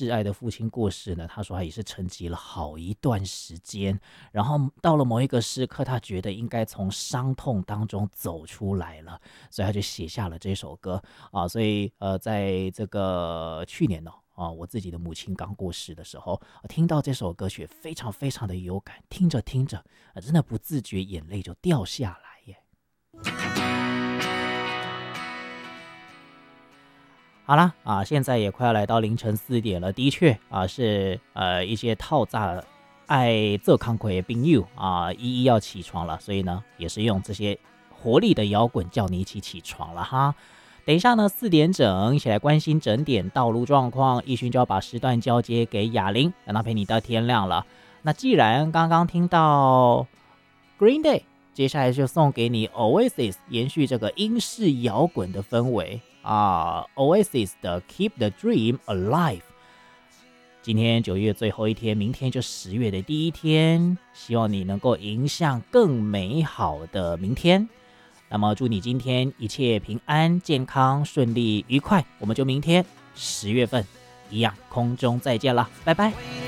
挚爱的父亲过世呢，他说他也是沉寂了好一段时间，然后到了某一个时刻，他觉得应该从伤痛当中走出来了，所以他就写下了这首歌啊。所以在这个去年呢，我自己的母亲刚过世的时候，听到这首歌曲非常非常的有感，听着听着，真的不自觉眼泪就掉下来耶。好啦现在也快要来到凌晨4点了，的确是一些套炸爱做康奎的朋友一一要起床了，所以呢也是用这些活力的摇滚叫你一起起床了哈。等一下呢4点整，一起来关心整点道路状况，奕迅就要把时段交接给雅玲，让她陪你到天亮了。那既然刚刚听到 Green Day， 接下来就送给你 Oasis， 延续这个英式摇滚的氛围Oasis 的 Keep the Dream Alive。 今天9月最后一天，明天就10月的第一天，希望你能够迎向更美好的明天。那么祝你今天一切平安健康顺利愉快，我们就明天10月份一样空中再见了，拜拜。